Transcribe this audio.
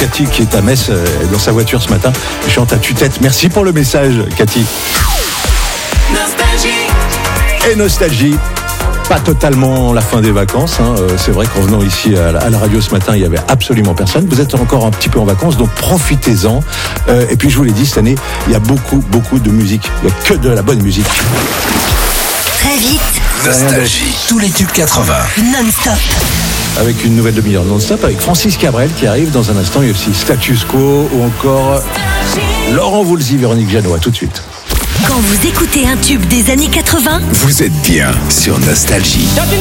Cathy qui est à Metz dans sa voiture ce matin. Elle chante à tue-tête. Merci pour le message, Cathy. Nostalgie. Et nostalgie. Pas totalement la fin des vacances. C'est vrai qu'en venant ici à la radio ce matin, il n'y avait absolument personne. Vous êtes encore un petit peu en vacances, donc profitez-en. Et puis je vous l'ai dit, cette année, il y a beaucoup de musique. Il n'y a que de la bonne musique. Très vite. Nostalgie. Tous les tubes 80. Non-stop. Avec une nouvelle demi-heure non-stop avec Francis Cabrel qui arrive dans un instant. Il y a aussi Status Quo ou encore Laurent Voulzy, Véronique Jeannot. À tout de suite. Quand vous écoutez un tube des années 80, Vous êtes bien sur Nostalgie. Don't you